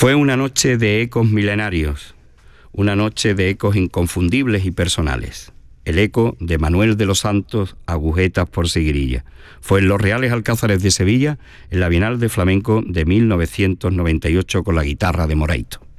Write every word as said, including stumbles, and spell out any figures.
Fue una noche de ecos milenarios, una noche de ecos inconfundibles y personales. El eco de Manuel de los Santos, Agujetas por Seguirilla. Fue en los Reales Alcázares de Sevilla, en la Bienal de Flamenco de mil novecientos noventa y ocho, con la guitarra de Moraito.